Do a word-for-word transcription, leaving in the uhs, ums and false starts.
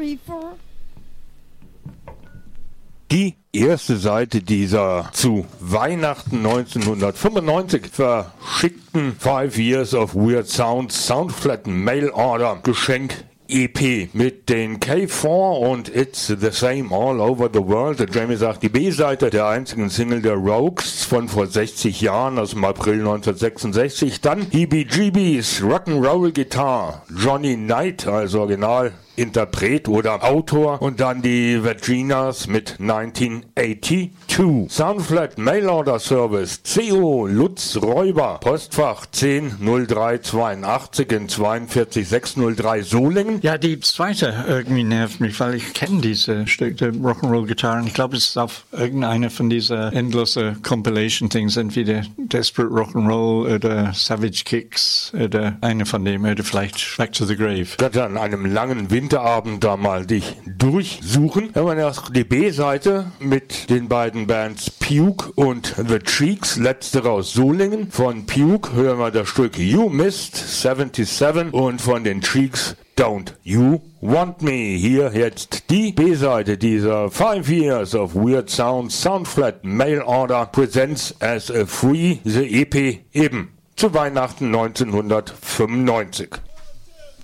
Die erste Seite dieser zu Weihnachten neunzehnhundertfünfundneunzig verschickten Five Years of Weird Sounds Soundflat Mail Order Geschenk E P mit den K vier und It's the Same All Over the World. Der Jamie sagt, die B-Seite der einzigen Single der Rogues von vor sechzig Jahren aus dem April neunzehnhundertsechsundsechzig. Dann E B G B's Rock'n'Roll Guitar, Johnny Knight als Original Interpret oder Autor und dann die Virginas mit neunzehnhundertzweiundachtzig. Soundflat Mail Order Service C O Lutz Räuber, Postfach zehn null drei zweiundachtzig in zweiundvierzig sechshundertdrei Solingen. Ja, die zweite irgendwie nervt mich, weil ich kenne diese Stücke Rock'n'Roll Gitarren. Ich glaube, es ist auf irgendeiner von dieser endlosen Compilation-Things, entweder Desperate Rock'n'Roll oder Savage Kicks oder eine von dem oder vielleicht Back to the Grave. Das an einem langen Winterabend da mal dich durchsuchen. Wenn man erst die B-Seite mit den beiden Bands Puke und The Cheeks, letztere aus Solingen. Von Puke hören wir das Stück You Missed siebenundsiebzig und von den Cheeks Don't You Want Me. Hier jetzt die B-Seite dieser Five Years of Weird Sounds Soundflat Mail Order Presents as a Free, the E P eben zu Weihnachten neunzehnhundertfünfundneunzig.